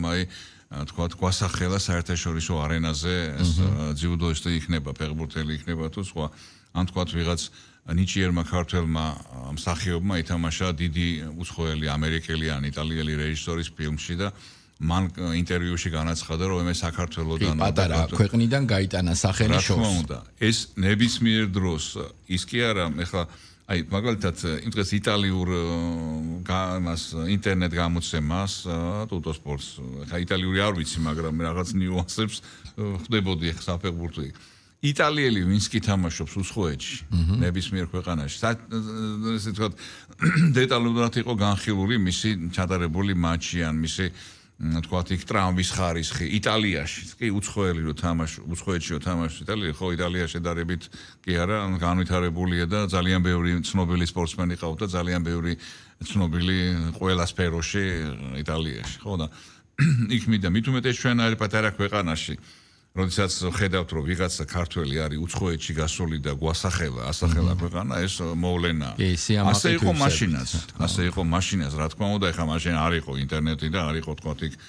აი თქვათ გვასახელა საერთაშორისო არენაზე ეს ძიუდოისტი იქნება, ფეხბურთელი იქნება თუ სხვა. ან თქვათ ვიღაც ნიჭიერმა ქართველმა მსახიობმა ითამაშა დიდი უცხოელი ამერიკელი ან იტალიელი რეჟისორის ფილმში და მან ინტერვიუში განაცხადა, რომ ეს საქართველოდან პატარა ქვეყნიდან გაიტანა სახელი შორს. ეს ნებისმიერ დროს ის კი არა, ეხლა აი მაგალითად იმ დღეს იტალიურ მას ინტერნეტ გამოცემას ტუტო სპორტს ხა იტალიური არ ვიცი, მაგრამ რაღაც ნიუანსებს ხდებოდი საფეხბურთო. იტალიელი ვინც კი თამაშობს უცხოეთში, ნებისმიერ ქვეყანაში. ესე ვთქვათ, დეტალურად იყო განხილული მისი ჩატარებული მატჩი ან მისი თქვათ იქ ტრამვის ხარისხი იტალიაში კი უცხოელი რო უცხოეთში რო თამაშობს იტალიაში ხო იტალიაში შედარებით კი არა განვითარებულია და ძალიან ბევრი ცნობილი სპორტსმენი ყავდა ძალიან ბევრი ცნობილი ყველა სფეროში იტალიაში ხო და იქ მიდა მით უმეტეს ჩვენ არის პატარა ქვეყანაში როდესაც ხედავთ რომ ვიღაცა ქართველი არის უცხოეთში გასული და გვასახელა ასახელა ქვეყანა ეს მოვლენა ასე იყო მაშინაც რა თქმა უნდა ეხა მაშინ არ იყო ინტერნეტი და არ იყო თქვათ იქ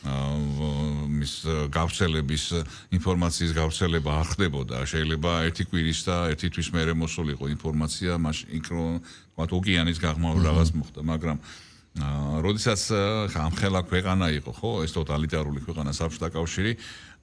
მის გავრცელების ინფორმაციის გავრცელება არ ხდებოდა შეიძლება ერთი კვირის და ერთი თვის მერე მოსულიყო ინფორმაცია მაშინ იქ რომ თქვათ ოკეანის გაღმა რაღაც მოხდა მაგრამ როდესაც ამხელა ქვეყანა იყო ხო ეს ტოტალიტარული ქვეყანა საბჭოთა კავშირი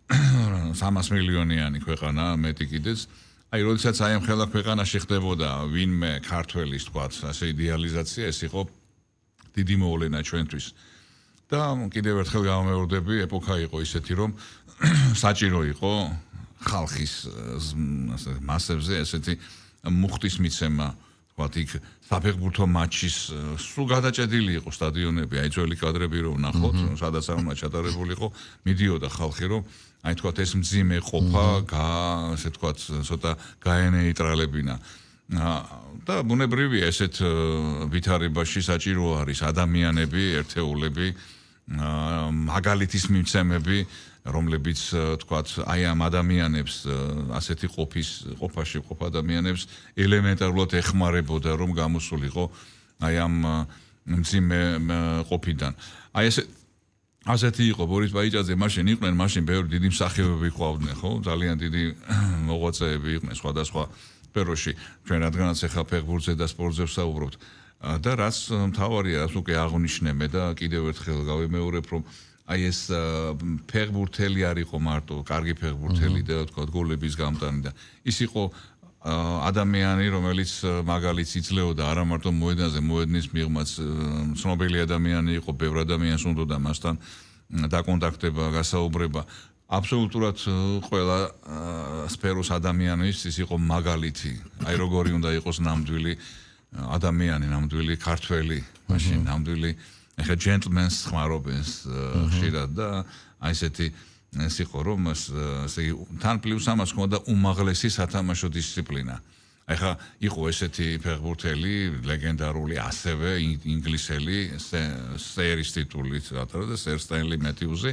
300 მილიონიანი ქვეყანა მეტი კიდეც აი როდესაც აი ამ ხელა ქვეყანაში ხდებოდა ვინმე ქართველის თქვათ ასე იდეალიზაცია ეს იყო დიდი მოვლენა ჩვენთვის და კიდევ ერთხელ გამომეორდები ეპოქა იყო ისეთი რომ საჭირო იყო ხალხის ასე მასებზე ესეთი მუხტის მიცემა თქვათ იქ საფეხბურთო მატჩის სულ გადაჭედილი იყო სტადიონები აი ძველი კადრები რომ ნახოთ სადაც უნდა ჩატარებული იყო მიდიოდა ხალხი რომ აი თქვათ ეს მძიმე ყოფა ასე თქვათ ცოტა გაენეიტრალებინა და ბუნებრივია ესეთ ვითარებაში საჭირო არის ადამიანები ერთეულები მაგალითის მიმცემები რომლებიც თქვათ აი ამ ადამიანებს ასეთი ყოფაში ყოფ ადამიანებს ელემენტარულად ეხმარებოდა რომ გამოსულიყო აი ამ მძიმე ყოფიდან აი ეს ასეთი იყო ბორის ბაიჭაძე მაშინ იყვნენ მაშინ ბევრი დიდი მსახიობები ყავდნენ ხო ძალიან დიდი მოღვაწეები იყვნენ სხვადასხვა სფეროში ჩვენ რადგანაც ახლა ფეხბურთზე და სპორტზე ვსაუბრობთ და რაც მთავარია რაც უკვე აღნიშნე და კიდევ ერთხელ გავიმეორებ რომ აი ეს ფეხბურთელი არ იყო მარტო კარგი ფეხბურთელი და თქვა გოლების გამტანი და ის იყო ადამიანი რომელიც მაგალითს იძლეოდა არა მარტო მოედანზე მოედნის მიღმაც ცნობილი ადამიანი იყო ბევრ ადამიანს უნდოდა მასთან დაკონტაქტება გასაუბრება აბსოლუტურად ყველა სფეროს ადამიანის ის იყო მაგალითი აი როგორი უნდა იყოს ნამდვილი ადამიანი ნამდვილი ქართველი მაშინ ნამდვილი ეხა gentleman's ხმარობენს ხშირად და აი ესეთი ეს იყო რომ ესე თან პლუს ამას ხონდა უმაღლესი სათამაშო დისციპლინა. ეხა იყო ესეთი ფეხბურთელი ლეგენდარული ასევე ინგლისელი სერის ტიტულით ატარებდა სერ სტენლი მეთიუზი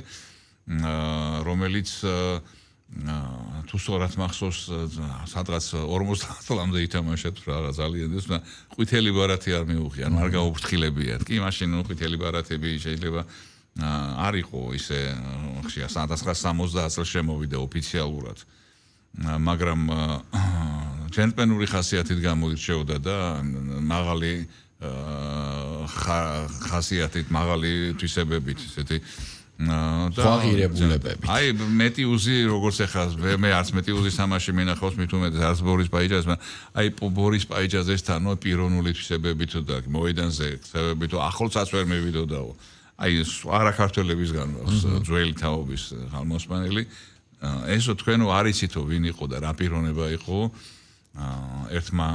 რომელიც თუ სწორად მახსოვს სადღაც 50 წლამდე ითამაშა თუ რა ძალიან ეს და ყვითელი ბარათი არ მიუღია არ გაუფრთხილებიათ კი მაშინ ყვითელი ბარათები შეიძლება არ იყო ისე ხშირად 1970 წელს შემოვიდა ოფიციალურად მაგრამ ჯენტლმენური ხასიათით გამოირჩეოდა და მაღალი ხასიათით მაღალი თვისებებით ესეთი ღირებულებები. აი მეტიუზი როგორც ახლა მე არც მეტიუზის თამაში მინახავს მით უმეტეს არც ბორის პაიჭაძეს აი ბორის პაიჭაძესთან პიროვნული თვისებებით და მოედანზე ხსებებით ახლოცაც ვერ მივიდოდაო აი არაქართველებისგან ძველი თაობის ხალმოსმანელი ესო თქვენო არ იცითო ვინ იყო და რა პიროვნება იყო ერთმა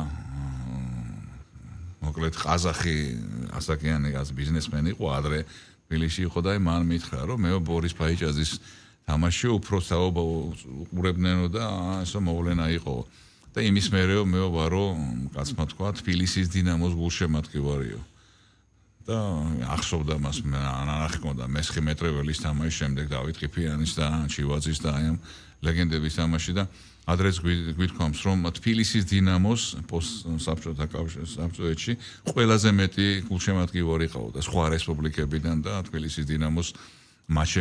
მოკლედ ყაზახი ასაკიანი ბიზნესმენი იყო ადრე თბილისში იყო და მან მითხრა რომ მე ბორის პაიჭაძის თამაში უფრო უყურებდნენო და ესო მოვლენა იყო და იმის მერეო მეუბნა რომ კაცმა თქვა თბილისის დინამოს გულშემატკივარიო და ახსოვდა მას ნანახი მქონდა მესხი მეტრეველის თამაშის შემდეგ დავით ყიფიანის და ჩივაძის და აი ამ ლეგენდების თამაში და ადრეს გვითქვამს რომ თბილისის დინამოს საბჭოთა კავშირის საბჭოეთში ყველაზე მეტი გულშემატკივარი ყავდა სხვა რესპუბლიკებიდან და თბილისის დინამოს მატჩი